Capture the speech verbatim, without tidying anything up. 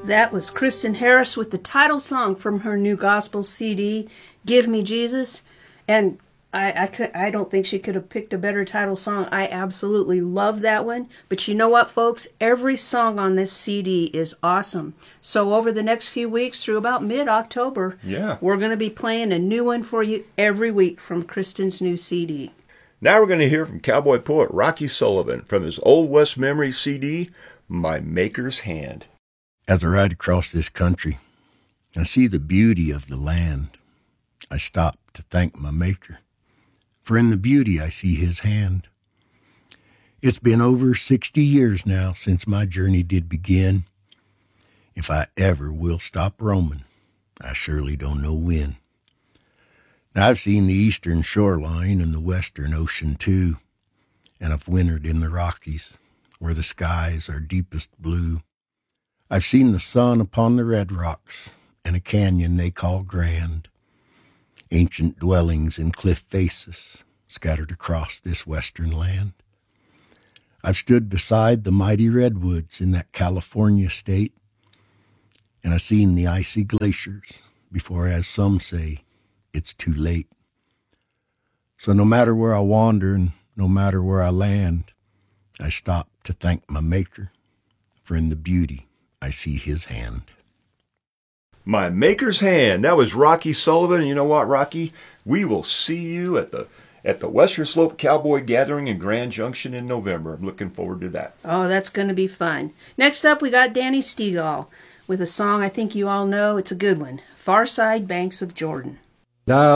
That was Kristen Harris with the title song from her new gospel C D, Give Me Jesus. And I, I, could, I don't think she could have picked a better title song. I absolutely love that one. But you know what, folks? Every song on this C D is awesome. So over the next few weeks, through about mid-October, yeah. we're going to be playing a new one for you every week from Kristen's new C D. Now we're going to hear from cowboy poet Rocky Sullivan from his Old West Memory C D, My Maker's Hand. As I ride across this country, I see the beauty of the land. I stop to thank my Maker, for in the beauty I see his hand. It's been over sixty years now since my journey did begin. If I ever will stop roaming, I surely don't know when. Now I've seen the eastern shoreline and the western ocean too, and I've wintered in the Rockies, where the skies are deepest blue. I've seen the sun upon the red rocks and a canyon they call grand, ancient dwellings and cliff faces scattered across this western land. I've stood beside the mighty redwoods in that California state, and I've seen the icy glaciers before, as some say, it's too late. So no matter where I wander and no matter where I land, I stop to thank my Maker, for in the beauty I see his hand. My Maker's Hand. That was Rocky Sullivan. And you know what, Rocky? We will see you at the at the Western Slope Cowboy Gathering in Grand Junction in November. I'm looking forward to that. Oh, that's going to be fun. Next up, we got Danny Stegall with a song I think you all know. It's a good one, Far Side Banks of Jordan. Now